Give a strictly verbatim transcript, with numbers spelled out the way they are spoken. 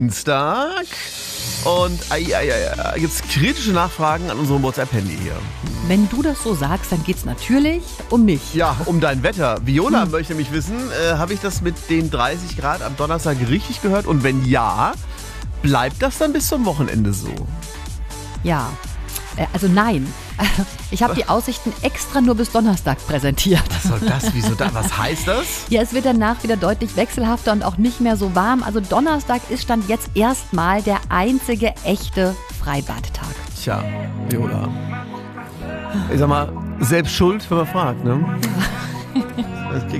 Dienstag. Und ai, ai, ai, gibt's kritische Nachfragen an unserem WhatsApp-Handy hier. Wenn du das so sagst, dann geht's natürlich um mich. Ja, um dein Wetter. Viola Hm. möchte mich wissen, äh, habe ich das mit den dreißig Grad am Donnerstag richtig gehört? Und wenn ja, bleibt das dann bis zum Wochenende so? Ja, äh, also nein. Ich habe die Aussichten extra nur bis Donnerstag präsentiert. Was soll das? Wieso da? Was heißt das? Ja, es wird danach wieder deutlich wechselhafter und auch nicht mehr so warm. Also Donnerstag ist Stand jetzt erstmal der einzige echte Freibadtag. Tja, Viola. Ich sag mal, selbst schuld, wenn man fragt, ne? Das kriegt